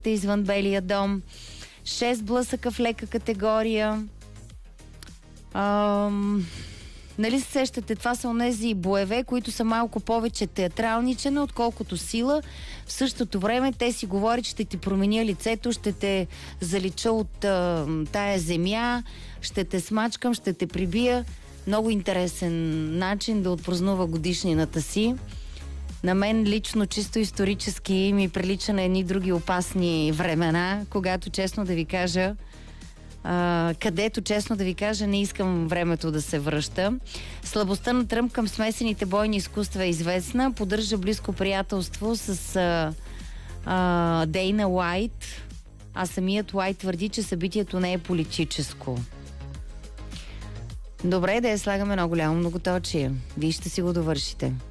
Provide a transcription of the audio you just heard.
извън Белия дом. 6 блъсъка в лека категория. Нали се сещате, това са онези боеве, които са малко повече театралничени, отколкото сила. В същото време те си говорят, ще ти променя лицето, ще те залича от тая земя, ще те смачкам, ще те прибия. Много интересен начин да отпразнува годишнината си. На мен лично, чисто исторически, ми прилича на едни други опасни времена, когато, честно да ви кажа, където, честно да ви кажа, не искам времето да се връща. Слабостта на Тръмп към смесените бойни изкуства е известна. Поддържа близко приятелство с Дейна Уайт, а самият Уайт твърди, че събитието не е политическо. Добре, да я слагаме едно голямо многоточие. Вие ще си го довършите.